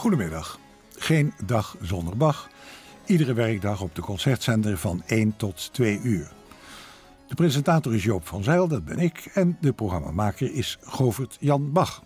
Goedemiddag. Geen dag zonder Bach. Iedere werkdag op de concertzender van 1 tot 2 uur. De presentator is Joop van Zijl, dat ben ik. En de programmamaker is Govert Jan Bach.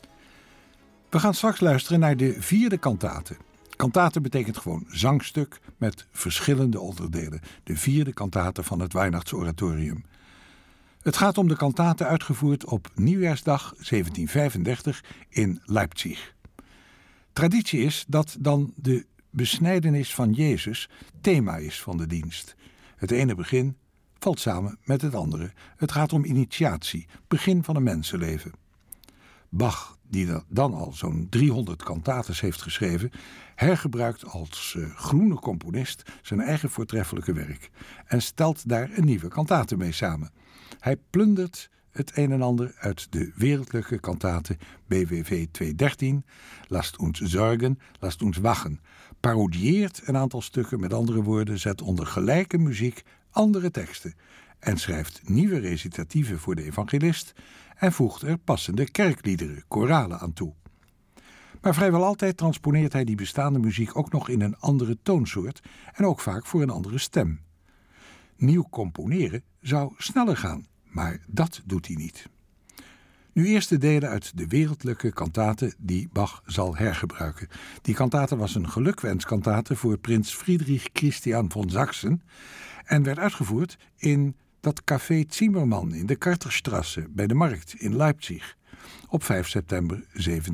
We gaan straks luisteren naar de 4e kantate. Kantate betekent gewoon zangstuk met verschillende onderdelen. De 4e kantate van het Weihnachtsoratorium. Het gaat om de kantate uitgevoerd op Nieuwjaarsdag 1735 in Leipzig. Traditie is dat dan de besnijdenis van Jezus thema is van de dienst. Het ene begin valt samen met het andere. Het gaat om initiatie, begin van een mensenleven. Bach, die dan al zo'n 300 kantates heeft geschreven, hergebruikt als groene componist zijn eigen voortreffelijke werk en stelt daar een nieuwe kantate mee samen. Hij plundert het een en ander uit de wereldlijke kantate BWV 213, Lasst uns zorgen, lasst uns wachen, parodieert een aantal stukken, met andere woorden, zet onder gelijke muziek andere teksten en schrijft nieuwe recitatieven voor de evangelist en voegt er passende kerkliederen, koralen aan toe. Maar vrijwel altijd transponeert hij die bestaande muziek ook nog in een andere toonsoort en ook vaak voor een andere stem. Nieuw componeren zou sneller gaan, maar dat doet hij niet. Nu eerst de delen uit de wereldlijke kantate die Bach zal hergebruiken. Die kantate was een gelukwenskantate voor prins Friedrich Christian von Sachsen en werd uitgevoerd in dat café Zimmermann in de Karterstrasse bij de Markt in Leipzig op 5 september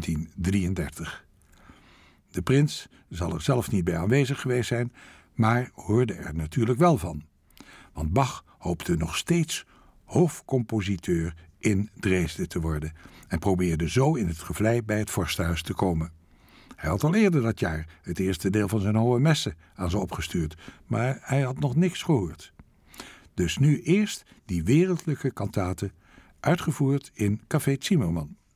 1733. De prins zal er zelf niet bij aanwezig geweest zijn, maar hoorde er natuurlijk wel van. Want Bach hoopte nog steeds hoofdcompositeur in Dresden te worden en probeerde zo in het gevlei bij het vorstenhuis te komen. Hij had al eerder dat jaar het eerste deel van zijn hohe messen aan ze opgestuurd, maar hij had nog niks gehoord. Dus nu eerst die wereldlijke kantate, uitgevoerd in Café Zimmermann.